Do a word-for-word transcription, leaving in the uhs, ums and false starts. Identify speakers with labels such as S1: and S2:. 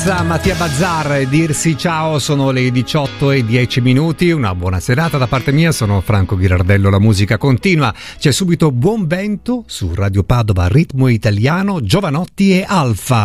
S1: Mazza, Mattia Bazzar e dirsi ciao. Sono le diciotto e dieci minuti. Una buona serata da parte mia, sono Franco Ghirardello, la musica continua. C'è subito Buon Vento su Radio Padova, ritmo italiano, Giovanotti e Alfa.